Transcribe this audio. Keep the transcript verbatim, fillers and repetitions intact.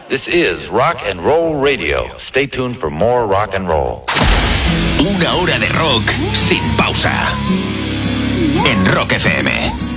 This is Rock and Roll Radio. Stay tuned for more rock and roll. Una hora de rock sin pausa. En Rock F M.